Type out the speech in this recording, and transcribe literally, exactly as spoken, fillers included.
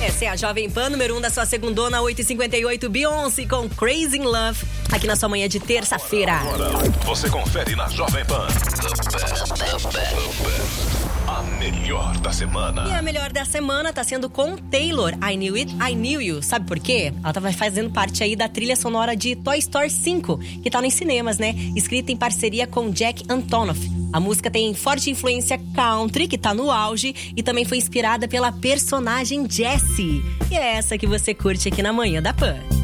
Essa é a Jovem Pan, número um da sua segundona, oito e cinquenta e oito, Beyoncé com Crazy in Love, aqui na sua manhã de terça-feira. Agora, você confere na Jovem Pan. A melhor da semana. E a melhor da semana tá sendo com Taylor, I Knew It, I Knew You. Sabe por quê? Ela tava fazendo parte aí da trilha sonora de Toy Story cinco, que tá nos cinemas, né? Escrita em parceria com Jack Antonoff. A música tem forte influência country, que tá no auge, e também foi inspirada pela personagem Jessie. E é essa que você curte aqui na manhã da Pan.